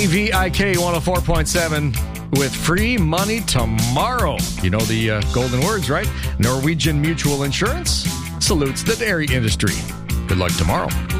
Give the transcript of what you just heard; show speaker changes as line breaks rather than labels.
VIK 104.7 with free money tomorrow. You know the golden words, right? Norwegian Mutual Insurance salutes the dairy industry. Good luck tomorrow.